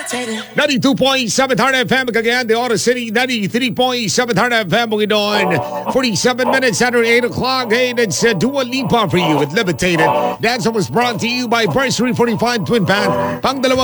92.7 Heart FM, Cagayan de Oro City, 93.7 Heart FM, Bukidnon. 47 minutes after 8 o'clock. Hey, that's Dua Lipa for you with Levitated. That song was brought to you by Bursary 45 Twin Pan. Pang